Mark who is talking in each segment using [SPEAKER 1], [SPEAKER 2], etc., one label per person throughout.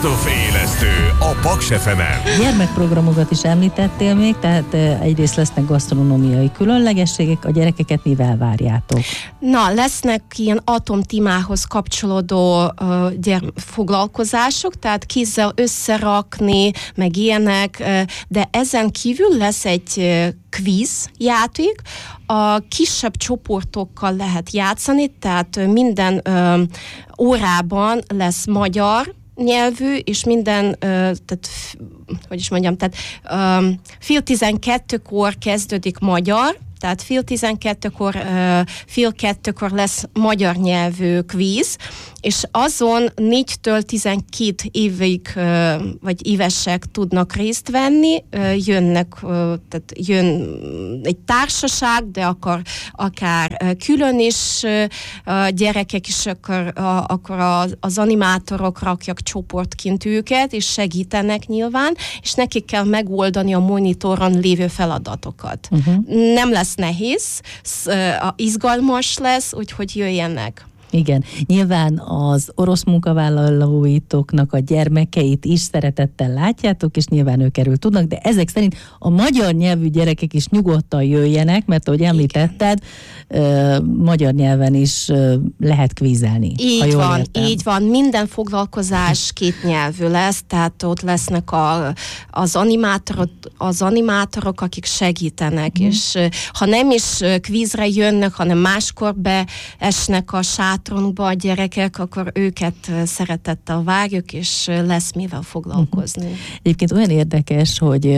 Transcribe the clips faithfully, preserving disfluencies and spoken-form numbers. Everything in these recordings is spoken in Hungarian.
[SPEAKER 1] Élesztő a Paks ef emen.
[SPEAKER 2] Gyermekprogramokat is említettél még, tehát egyrészt lesznek gasztronómiai különlegességek, a gyerekeket mivel várjátok?
[SPEAKER 3] Na, lesznek ilyen atomtimához kapcsolódó uh, gyerm- foglalkozások, tehát kézzel összerakni, meg ilyenek, uh, de ezen kívül lesz egy uh, kvíz játék, a kisebb csoportokkal lehet játszani, tehát uh, minden uh, órában lesz magyar nyelvű, és minden, uh, tehát, hogy is mondjam, tehát um, fél tizenkettőkor kezdődik magyar, tehát fél tizenkettőkor, uh, fél kettőkor lesz magyar nyelvű kvíz, és azon négytől tizenkét évig, uh, vagy évesek tudnak részt venni, uh, jönnek, uh, tehát jön egy társaság, de akar, akár uh, külön is uh, gyerekek is, akkor, uh, akkor az, az animátorok rakják csoportként őket, és segítenek nyilván, és nekik kell megoldani a monitoron lévő feladatokat. Uh-huh. Nem lesz nehéz, izgalmas lesz, úgyhogy jöjjenek.
[SPEAKER 2] Igen, nyilván az orosz munkavállalóitoknak a gyermekeit is szeretettel látjátok, és nyilván ők erről tudnak, de ezek szerint a magyar nyelvű gyerekek is nyugodtan jöjjenek, mert ahogy említetted, uh, magyar nyelven is uh, lehet kvízelni.
[SPEAKER 3] Így van, értem. így van. Minden foglalkozás két nyelvű lesz, tehát ott lesznek a, az, animátorok, az animátorok, akik segítenek, mm. és uh, ha nem is kvízre jönnek, hanem máskor beesnek a sát a gyerekek, akkor őket szeretettel várjuk, és lesz mivel foglalkozni.
[SPEAKER 2] Egyébként olyan érdekes, hogy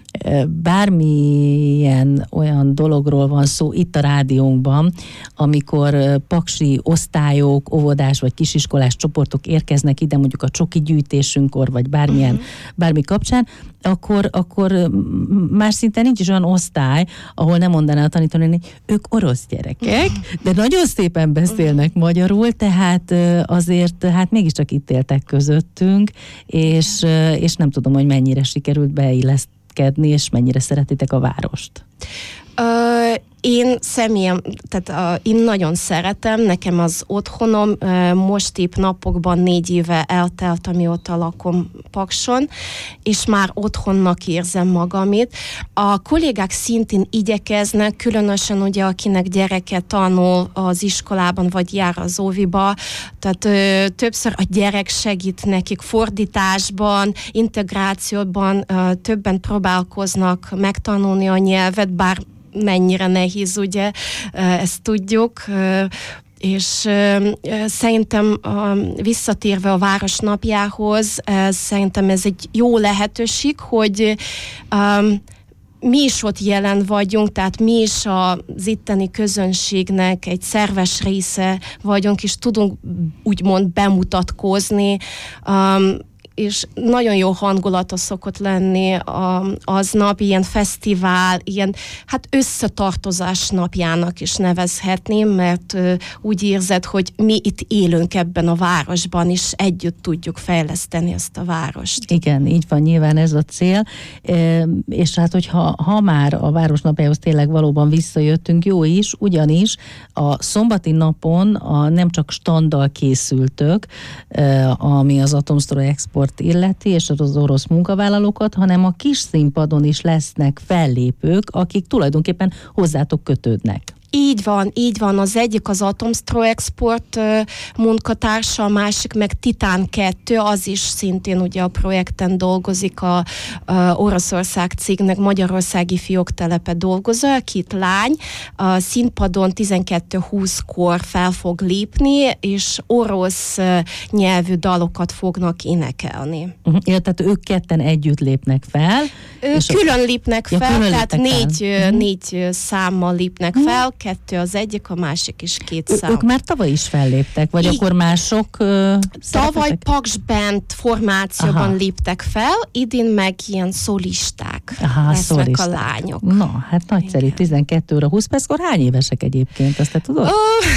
[SPEAKER 2] bármilyen olyan dologról van szó itt a rádiónkban, amikor paksi osztályok, óvodás vagy kisiskolás csoportok érkeznek ide, mondjuk a csoki gyűjtésünkkor, vagy bármilyen, uh-huh. bármi kapcsán, akkor, akkor más szinten nincs is olyan osztály, ahol nem mondaná a tanítónő, hogy ők orosz gyerekek, de nagyon szépen beszélnek magyarul, tehát azért hát mégiscsak itt éltek közöttünk, és, és nem tudom, hogy mennyire sikerült beilleszkedni, és mennyire szeretitek a várost.
[SPEAKER 3] Uh, én személyem, tehát uh, én nagyon szeretem, nekem az otthonom uh, most épp napokban négy éve eltelt, amióta lakom Pakson, és már otthonnak érzem magamit. A kollégák szintén igyekeznek, különösen ugye akinek gyereke tanul az iskolában, vagy jár az óviba, tehát uh, többször a gyerek segít nekik fordításban, integrációban, uh, többen próbálkoznak megtanulni a nyelvet, bár mennyire nehéz, ugye, ezt tudjuk, és szerintem visszatérve a város napjához, szerintem ez egy jó lehetőség, hogy mi is ott jelen vagyunk, tehát mi is az itteni közönségnek egy szerves része vagyunk, és tudunk úgymond bemutatkozni, és nagyon jó hangulata szokott lenni aznap, ilyen fesztivál, ilyen hát összetartozás napjának is nevezhetném, mert úgy érzed, hogy mi itt élünk ebben a városban, és együtt tudjuk fejleszteni ezt a várost.
[SPEAKER 2] Igen, így van, nyilván ez a cél, e, és hát hogyha ha már a városnapjához tényleg valóban visszajöttünk, jó is, ugyanis a szombati napon a nem csak standal készültök, e, ami az Atomstroy Export illeti, és az orosz munkavállalókat, hanem a kis színpadon is lesznek fellépők, akik tulajdonképpen hozzátok kötődnek.
[SPEAKER 3] Így van, így van. Az egyik az Atomstroy Export uh, munkatársa, a másik meg Titán kettő, az is szintén ugye a projekten dolgozik, a uh, Oroszország cégnek Magyarországi Fióktelepe dolgozó, két lány a színpadon tizenkettő húszkor fel fog lépni, és orosz uh, nyelvű dalokat fognak énekelni.
[SPEAKER 2] Uh-huh. Ja, tehát ők ketten együtt lépnek fel.
[SPEAKER 3] Ő külön a... lépnek
[SPEAKER 2] ja,
[SPEAKER 3] fel,
[SPEAKER 2] külön
[SPEAKER 3] tehát
[SPEAKER 2] lépnek
[SPEAKER 3] négy,
[SPEAKER 2] fel. Uh-huh.
[SPEAKER 3] négy számmal lépnek uh-huh. fel, kettő az egyik, a másik is két szám.
[SPEAKER 2] Ők már tavaly is felléptek, vagy
[SPEAKER 3] I-
[SPEAKER 2] akkor mások uh,
[SPEAKER 3] Tavaly Paks Band formációban
[SPEAKER 2] Aha.
[SPEAKER 3] léptek fel, idén meg ilyen szólisták. szoliak
[SPEAKER 2] Aha,
[SPEAKER 3] lesznek
[SPEAKER 2] szolisták.
[SPEAKER 3] a lányok.
[SPEAKER 2] Na, hát nagyszerű, igen. tizenkettő óra húsz perckor hány évesek egyébként, azt te tudod?
[SPEAKER 3] Oh,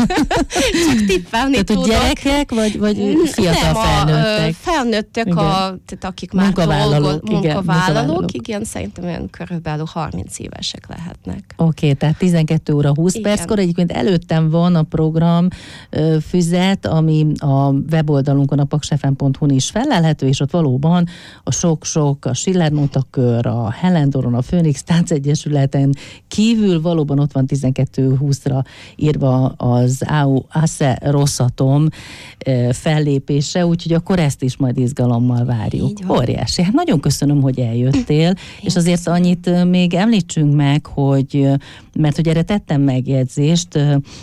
[SPEAKER 3] csak tippelni
[SPEAKER 2] tehát,
[SPEAKER 3] tudok.
[SPEAKER 2] gyerekek, vagy, vagy fiatal
[SPEAKER 3] Nem,
[SPEAKER 2] felnőttek?
[SPEAKER 3] A felnőttek, a, tehát akik már
[SPEAKER 2] munkavállalók,
[SPEAKER 3] dolgol,
[SPEAKER 2] igen,
[SPEAKER 3] munkavállalók,
[SPEAKER 2] munkavállalók.
[SPEAKER 3] igen, szerintem olyan körülbelül harminc évesek lehetnek.
[SPEAKER 2] Oké, okay, tehát tizenkettő óra húsz
[SPEAKER 3] igen.
[SPEAKER 2] perckor, egyébként előttem van a program ö, füzet, ami a weboldalunkon, a paksfm pont hu-n is felelhető, és ott valóban a sok-sok, a Schiller Notakör, a Helen Doron, a Phoenix Táncegyesületen kívül valóban ott van tizenkettő húszra írva az á u Asse Rosszatom fellépése, úgyhogy akkor ezt is majd izgalommal várjuk. Óriási. Hát nagyon köszönöm, hogy eljöttél, és azért köszönöm. Annyit még említsünk meg, hogy, mert hogy erre tettem megjegyzést,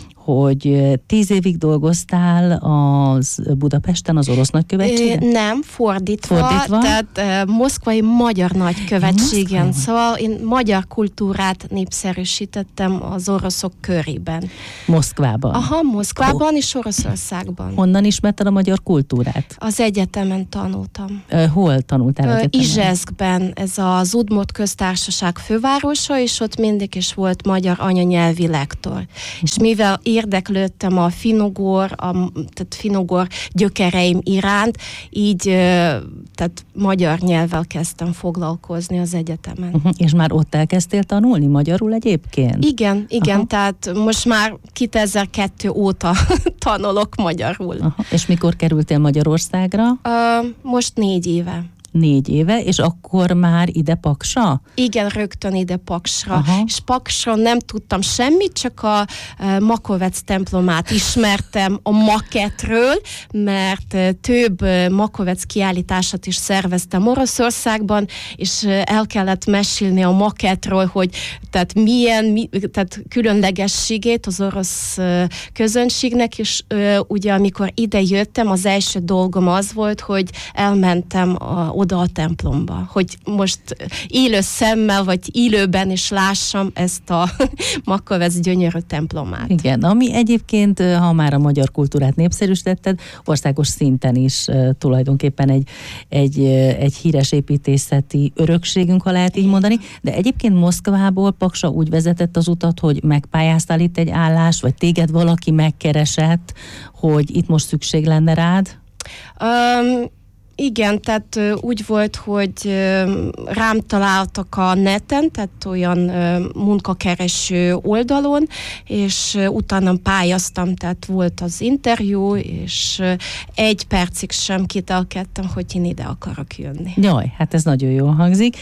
[SPEAKER 2] hogy tíz évig dolgoztál az Budapesten, az orosz nagykövetségen?
[SPEAKER 3] Nem, fordítva,
[SPEAKER 2] fordítva.
[SPEAKER 3] Tehát uh, moszkvai magyar nagykövetségen, szóval én magyar kultúrát népszerűsítettem az oroszok körében.
[SPEAKER 2] Moszkvában?
[SPEAKER 3] Aha, Moszkvában oh. és Oroszországban.
[SPEAKER 2] Honnan ismerted a magyar kultúrát?
[SPEAKER 3] Az egyetemen tanultam.
[SPEAKER 2] Uh, hol tanultál uh, egyetemen?
[SPEAKER 3] Izseszkben, ez az Udmurt köztársaság fővárosa, és ott mindig is volt magyar anyanyelvi lektor. Uh-huh. És mivel érdeklődtem a finnugor, a, tehát finnugor gyökereim iránt, így tehát magyar nyelvvel kezdtem foglalkozni az egyetemen.
[SPEAKER 2] Uh-huh. És már ott elkezdtél tanulni magyarul egyébként?
[SPEAKER 3] Igen, igen,
[SPEAKER 2] Aha.
[SPEAKER 3] tehát most már kétezer-kettő óta tanulok magyarul.
[SPEAKER 2] Aha. És mikor kerültél Magyarországra?
[SPEAKER 3] Uh, most négy éve.
[SPEAKER 2] Négy éve, és akkor már ide Paksra?
[SPEAKER 3] Igen, rögtön ide Paksra.
[SPEAKER 2] Aha.
[SPEAKER 3] És Paksra nem tudtam semmit, csak a uh, Makovec templomát ismertem a maketről, mert uh, több uh, Makovec kiállítását is szerveztem Oroszországban, és uh, el kellett mesélni a maketről, hogy tehát milyen, mi, tehát különlegességét az orosz uh, közönségnek, és uh, ugye amikor ide jöttem, az első dolgom az volt, hogy elmentem a oda a templomba, hogy most élő szemmel, vagy élőben is lássam ezt a Makovec gyönyörű templomát.
[SPEAKER 2] Igen, ami egyébként, ha már a magyar kultúrát népszerűsítetted, országos szinten is uh, tulajdonképpen egy, egy, egy híres építészeti örökségünk, ha lehet így mondani, de egyébként Moszkvából Paksa úgy vezetett az utat, hogy megpályáztál itt egy állást, vagy téged valaki megkeresett, hogy itt most szükség lenne rád?
[SPEAKER 3] Um, Igen, tehát úgy volt, hogy rám találtak a neten, tehát olyan munkakereső oldalon, és utána pályáztam, tehát volt az interjú, és egy percig sem kételkedtem, hogy én ide akarok jönni.
[SPEAKER 2] Jaj, hát ez nagyon jól hangzik.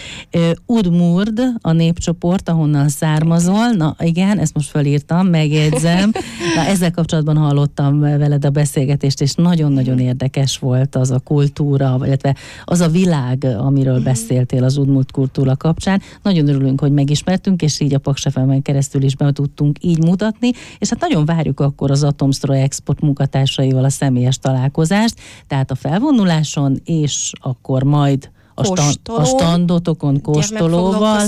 [SPEAKER 2] Udmurd a népcsoport, ahonnan származol, na igen, ezt most felírtam, megjegyzem. Na, ezzel kapcsolatban hallottam veled a beszélgetést, és nagyon-nagyon érdekes volt az a kultúra, illetve az a világ, amiről mm. beszéltél az Udmurt kultúra kapcsán. Nagyon örülünk, hogy megismertünk, és így a Paks ef emen keresztül is be tudtunk így mutatni, és hát nagyon várjuk akkor az Atomstroy Export munkatársaival a személyes találkozást, tehát a felvonuláson, és akkor majd a, stand, a standotokon, kóstolóval.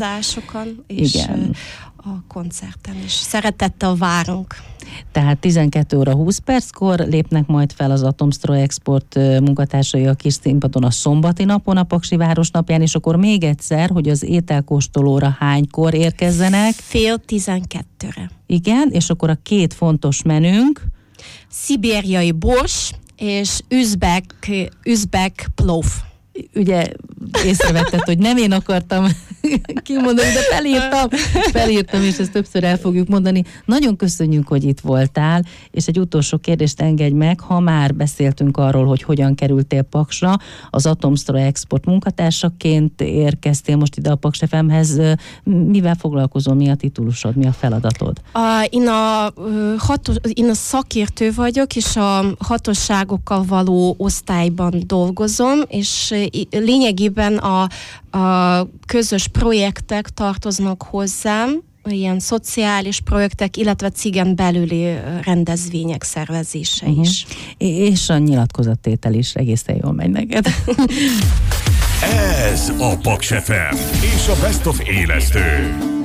[SPEAKER 3] És igen. A koncerten is. Szeretettel várunk.
[SPEAKER 2] Tehát tizenkettő óra húsz perckor lépnek majd fel az Atomstroy Export munkatársai a kis színpadon a szombati napon, a Paksi Városnapján, és akkor még egyszer, hogy az ételkóstolóra hánykor érkezzenek?
[SPEAKER 3] Fél tizenkettőre.
[SPEAKER 2] Igen, és akkor a két fontos menünk?
[SPEAKER 3] Szibériai bors és üzbek, üzbek plov.
[SPEAKER 2] Ugye észrevetted, hogy nem én akartam kimondani, de felírtam, felírtam, és ezt többször el fogjuk mondani. Nagyon köszönjük, hogy itt voltál, és egy utolsó kérdést engedj meg, ha már beszéltünk arról, hogy hogyan kerültél Paksra, az Atomstroy Export munkatársaként érkeztél most ide a Paks ef emhez. Mivel foglalkozol, mi a titulusod, mi a feladatod?
[SPEAKER 3] A, én, a, hatos, én a szakértő vagyok, és a hatóságokkal való osztályban dolgozom, és lényegében a, a közös projektek tartoznak hozzám, ilyen szociális projektek, illetve cégen belüli rendezvények szervezése uh-huh. is.
[SPEAKER 2] És a nyilatkozattétel is egészen jól megy neked.
[SPEAKER 1] Ez a Paks ef em és a Best of élesztő.